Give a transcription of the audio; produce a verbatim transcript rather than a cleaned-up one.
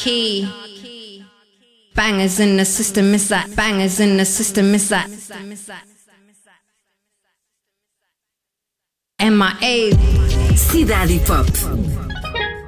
key. Bangers in the system, is that? Bangers in the system, is that? M I A. Cidade Hip Hop.